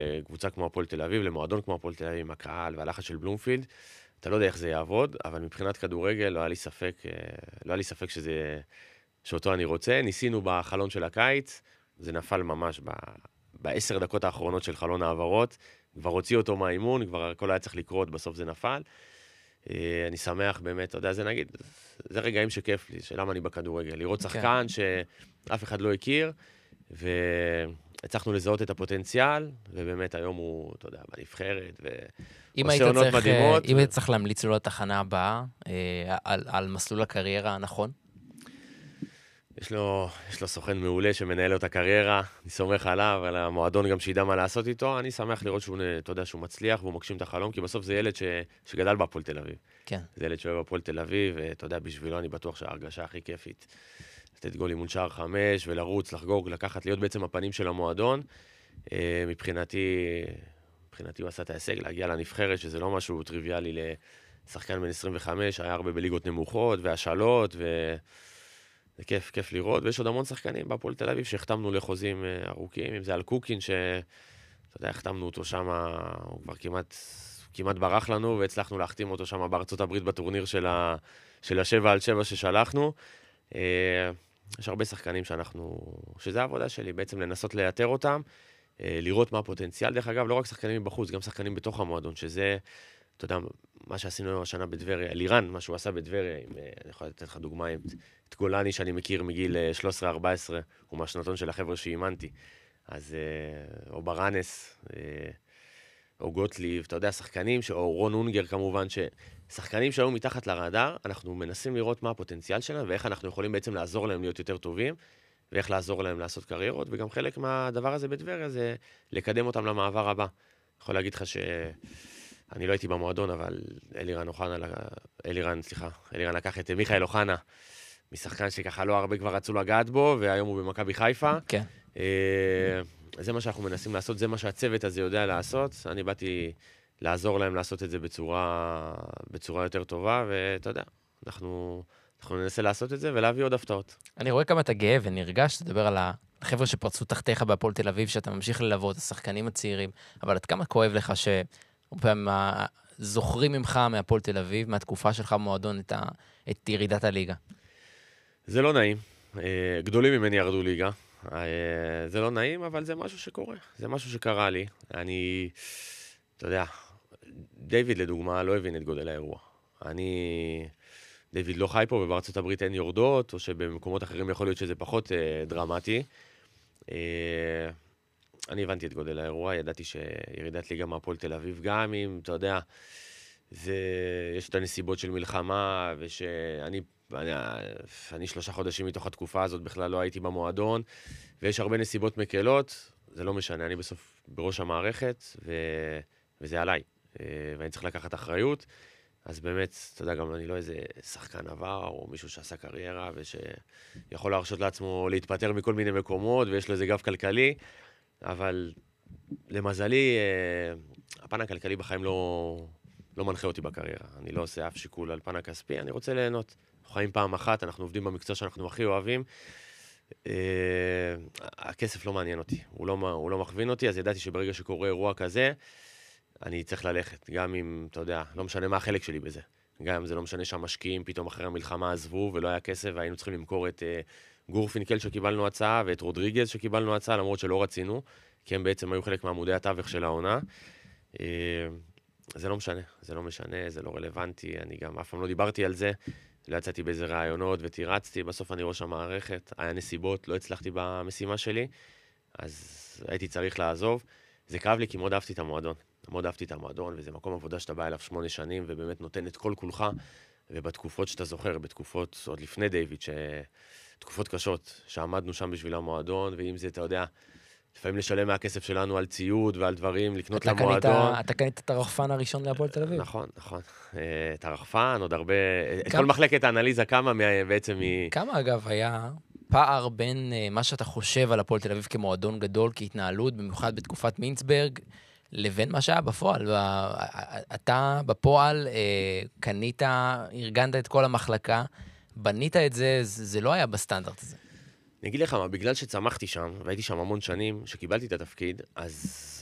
קבוצה כמו הפועל תל אביב, למועדון כמו הפועל תל אביב, עם הקהל והלחץ של בלומפילד, אתה לא יודע איך זה יעבוד, אבל מבחינת כדורגל לא היה לי ספק שאותו אני רוצה. ניסינו בחלון של הקיץ, זה נפל ממש ב10 דקות האחרונות של חלון העברות, כבר הוציא אותו מהאימון, כבר הכל היה צריך לקרות, בסוף זה נפל. אני שמח באמת, אתה יודע, זה רגעים שכיף לי, שלמה אני בכדורגל, לראות שחקן שאף אחד לא הכיר, והצלחנו לזהות את הפוטנציאל, ובאמת היום הוא, אתה יודע, בנבחרת, ועושה עונות מדהימות. אם היית צריך להמליץ לו לתחנה הבאה, על מסלול הקריירה הנכון? יש לו סוכן מעולה שמנהל לו את הקריירה, אני סומך עליו, על המועדון גם שידע מה לעשות איתו, אני שמח לראות שהוא, אתה יודע, שהוא מצליח והוא מגשים את החלום, כי בסוף זה ילד שגדל בהפועל תל אביב. כן. זה ילד שאוהב בהפועל תל אביב, ואתה יודע, בשבילו אני בטוח שההרגשה הכי כיפית, לתת גול אימון שער 5, ולרוץ, לחגוג, לקחת, להיות בעצם הפנים של המועדון. מבחינתי הוא עשה את ההישג, להגיע לנבחרת, שזה לא משהו טריוויאלי לשחקן בן 25, היה הרבה בליגות נמוכות, והשאלות, זה כיף לראות, ויש עוד המון שחקנים בהפועל תל אביב שהחתמנו לחוזים ארוכים, אם זה על קוקין, שאתה יודע, החתמנו אותו שם, הוא כבר כמעט ברח לנו, והצלחנו להחתים אותו שם בארצות הברית בטורניר של ה7-7 ששלחנו. יש הרבה שחקנים שזה העבודה שלי, בעצם לנסות לאתר אותם, לראות מה הפוטנציאל. דרך אגב, לא רק שחקנים מבחוץ, גם שחקנים בתוך המועדון, שזה, אתה יודע, מה שעשינו השנה בדבריה, לירן, מה שהוא עשה בדבריה, אני יכול לתת לך דוגמה, את גולני שאני מכיר מגיל 13-14, הוא מהשנתון של החבר'ה שאימנתי. אז, או ברנס, או גוטליב, אתה יודע, שחקנים, או רון אונגר כמובן, שחקנים שהיו מתחת לרדאר, אנחנו מנסים לראות מה הפוטנציאל שלהם, ואיך אנחנו יכולים בעצם לעזור להם להיות יותר טובים, ואיך לעזור להם לעשות קריירות, וגם חלק מהדבר הזה בדבריה זה לקדם אותם למעבר הבא. יכול להגיד לך אני לא הייתי במועדון, אבל אלירן לקח את מיכאל אוחנה, משחקן שככה לא הרבה כבר רצו לגעת בו, והיום הוא במכבי חיפה. כן. זה מה שאנחנו מנסים לעשות, זה מה שהצוות הזה יודע לעשות. אני באתי לעזור להם לעשות את זה בצורה יותר טובה, ואתה יודע, אנחנו ננסה לעשות את זה ולהביא עוד הפתעות. אני רואה כמה אתה גאה ונרגש, תדבר על החבר'ה שפרצו תחתיך בהפועל תל אביב, שאתה ממשיך ללוות, השחקנים הצעירים, אבל עד כמה כואב לך פעם זוכרים ממך מהפועל תל אביב, מהתקופה שלך במועדון, את ירידת הליגה? זה לא נעים. גדולים ממני ירדו ליגה. זה לא נעים, אבל זה משהו שקורה. זה משהו שקרה לי. אתה יודע, דיוויד לדוגמה לא הבין את גודל האירוע. דיוויד לא חי פה, ובארצות הברית אין יורדות, או שבמקומות אחרים יכול להיות שזה פחות דרמטי. אני הבנתי את גודל האירוע, ידעתי שירידת ליגה מהפועל תל אביב גם אם, אתה יודע, יש את הנסיבות של מלחמה, אני 3 חודשים מתוך התקופה הזאת בכלל לא הייתי במועדון, ויש הרבה נסיבות מקלות, זה לא משנה, אני בסוף בראש המערכת, וזה עליי, ואני צריך לקחת אחריות, אז באמת, אתה יודע, גם אני לא איזה שחקן עבר, או מישהו שעשה קריירה, ושיכול להרשות לעצמו להתפטר מכל מיני מקומות, ויש לו איזה גב כלכלי, אבל למזלי, הפן הכלכלי בחיים לא מנחה אותי בקריירה. אני לא עושה אף שיקול על פן הכספי, אני רוצה ליהנות. אנחנו חיים פעם אחת, אנחנו עובדים במקצוע שאנחנו הכי אוהבים. הכסף לא מעניין אותי, הוא לא מכווין אותי, אז ידעתי שברגע שקורה אירוע כזה, אני צריך ללכת. גם אם, אתה יודע, לא משנה מה החלק שלי בזה. גם אם זה לא משנה שהמשקיעים פתאום אחרי המלחמה עזבו ולא היה כסף, והיינו צריכים למכור את גורפינקל שקיבלנו הצעה, ואת רודריגז שקיבלנו הצעה, למרות שלא רצינו, כי הם בעצם היו חלק מעמודי התווך של העונה. זה לא משנה, זה לא רלוונטי, אני גם אף פעם לא דיברתי על זה, לא יצאתי באיזה רעיונות ותירצתי, בסוף אני ראש המערכת, היה נסיבות, לא הצלחתי במשימה שלי, אז הייתי צריך לעזוב. זה כאב לי כי מאוד אהבתי את המועדון, וזה מקום עבודה שאתה בא אליו 8 שנים, ובאמת נותן את כל כולך, ובתקופות שאתה זוכר, בתקופות עוד לפני דיוויד, תקופות קשות, שעמדנו שם בשביל המועדון, ואם זה, אתה יודע, לפעמים לשלם מהכסף שלנו על ציוד ועל דברים, לקנות למועדון. אתה קנית את הרחפן הראשון להפועל תל אביב. נכון. את הרחפן, עוד הרבה, את כל מחלקת האנליזה כמה בעצם כמה אגב היה פער בין מה שאתה חושב על הפועל תל אביב כמועדון גדול, כהתנהלות, במיוחד בתקופת מינסברג, לבין מה שהיה בפועל. אתה בפועל קנית, ארגנת את כל המחלקה, בנית את זה, זה לא היה בסטנדרט הזה. אני אגיד לך מה, בגלל שצמחתי שם, והייתי שם המון שנים, שקיבלתי את התפקיד, אז